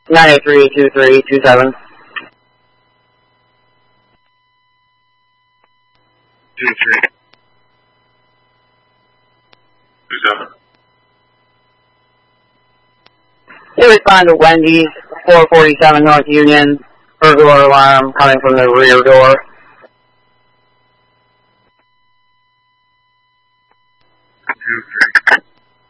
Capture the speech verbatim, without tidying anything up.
nine eight three, two three two seven. Two three. Two seven. You respond to Wendy's, four forty-seven North Union, burglar alarm coming from the rear door.